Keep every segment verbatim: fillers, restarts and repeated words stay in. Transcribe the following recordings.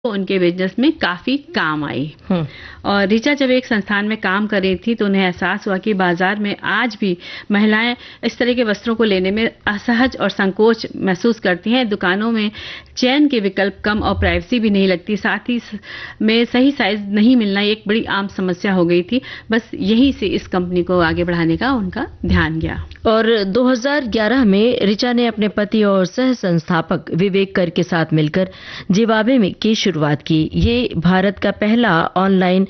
उनके बिजनेस में काफी काम आई। हम्म। और ऋचा जब एक संस्थान में काम कर रही थी तो उन्हें एहसास हुआ कि बाजार में आज भी महिलाएं इस तरह के वस्त्रों को लेने में असहज और संकोच महसूस करती हैं। दुकानों में चयन के विकल्प कम और प्राइवेसी भी नहीं लगती, साथ ही में सही साइज नहीं मिलना एक बड़ी आम समस्या हो गई थी। बस यहीं से इस कंपनी को आगे बढ़ाने का उनका ध्यान गया। और दो हज़ार ग्यारह में ऋचा ने अपने पति और सह संस्थापक विवेक कर के साथ मिलकर जिवाबे में की शुरुआत की। ये भारत का पहला ऑनलाइन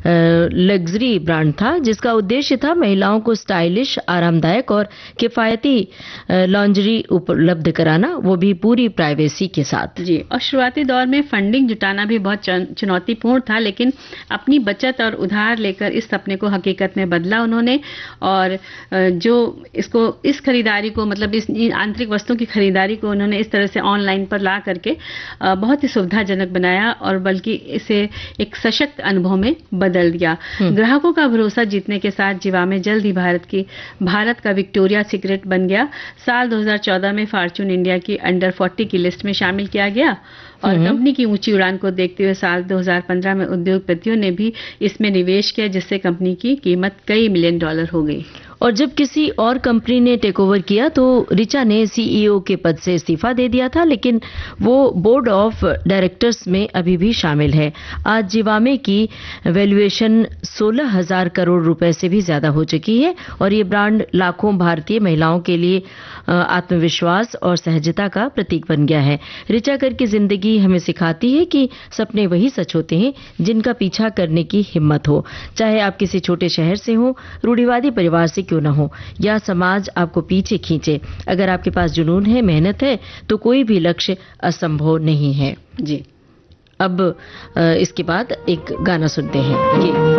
लग्जरी ब्रांड था जिसका उद्देश्य था महिलाओं को स्टाइलिश, आरामदायक और किफायती लॉन्जरी उपलब्ध कराना, वो भी पूरी प्राइवेसी के साथ। जी, और शुरुआती दौर में फंडिंग जुटाना भी बहुत चुनौतीपूर्ण था, लेकिन अपनी बचत और उधार लेकर इस सपने को हकीकत में बदला उन्होंने। और जो इसको इस खरीदारी को मतलब इस आंतरिक वस्तुओं की खरीदारी को उन्होंने इस तरह से ऑनलाइन पर ला करके बहुत ही सुविधाजनक बनाया और बल्कि इसे एक सशक्त अनुभव में बदल दिया। ग्राहकों का भरोसा जीतने के साथ जिवामे जल्द ही भारत की भारत का विक्टोरिया सीक्रेट बन गया। साल दो हज़ार चौदह में फॉर्च्यून इंडिया की अंडर चालीस की लिस्ट में शामिल किया गया और कंपनी की ऊंची उड़ान को देखते हुए साल दो हज़ार पंद्रह में उद्योगपतियों ने भी इसमें निवेश किया, जिससे कंपनी की कीमत कई मिलियन डॉलर हो गई। और जब किसी और कंपनी ने टेक ओवर किया तो ऋचा ने सीईओ के पद से इस्तीफा दे दिया था, लेकिन वो बोर्ड ऑफ डायरेक्टर्स में अभी भी शामिल है। आज जिवामे की वैल्यूएशन सोलह हजार करोड़ रुपए से भी ज्यादा हो चुकी है और ये ब्रांड लाखों भारतीय महिलाओं के लिए आत्मविश्वास और सहजता का प्रतीक बन गया है। ऋचा कर की जिंदगी हमें सिखाती है कि सपने वही सच होते हैं जिनका पीछा करने की हिम्मत हो, चाहे आप किसी छोटे शहर से हो, रूढ़िवादी परिवार से क्यों ना हो, या समाज आपको पीछे खींचे। अगर आपके पास जुनून है, मेहनत है, तो कोई भी लक्ष्य असंभव नहीं है। जी, अब इसके बाद एक गाना सुनते हैं। ये